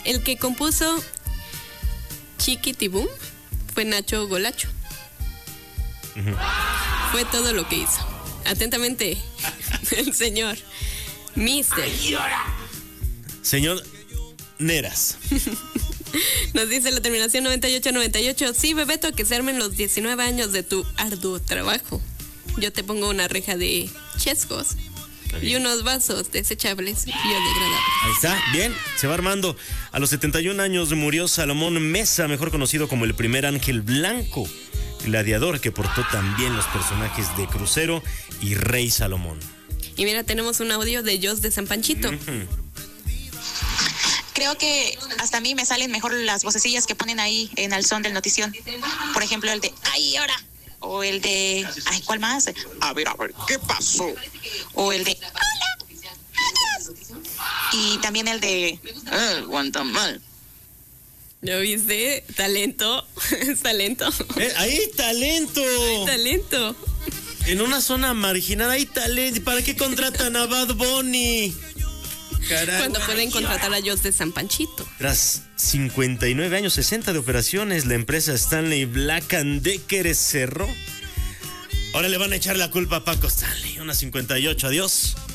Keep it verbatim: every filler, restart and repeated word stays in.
el que compuso Chiquitibum fue Nacho Golacho. Uh-huh. Fue todo lo que hizo. Atentamente, el señor Mister Señor Neras. Nos dice la terminación noventa y ocho noventa y ocho. Sí, Bebeto, que se armen los diecinueve años de tu arduo trabajo. Yo te pongo una reja de chescos y unos vasos desechables biodegradables. Ahí está, bien, se va armando. A los setenta y un años murió Salomón Mesa, mejor conocido como el primer ángel blanco, gladiador que portó también los personajes de Crucero y Rey Salomón. Y mira, tenemos un audio de Jos de San Panchito. Uh-huh. Creo que hasta a mí me salen mejor las vocecillas que ponen ahí en el son del notición. Por ejemplo, el de ¡ay, ahora! O el de, ay, ¿cuál más? A ver, a ver, ¿qué pasó? O el de, ¡hola! ¡Hola! Y también el de, ¡eh, Guantamal! ¿Lo viste? Talento, es talento. Eh, ¡Hay talento! Hay talento. En una zona marginal hay talento. ¿Para qué contratan a Bad Bunny? Caray. Cuando pueden contratar a Jos de San Panchito. Tras cincuenta y nueve años, sesenta de operaciones, la empresa Stanley Black and Decker cerró. Ahora le van a echar la culpa a Paco Stanley. Una cincuenta y ocho, adiós.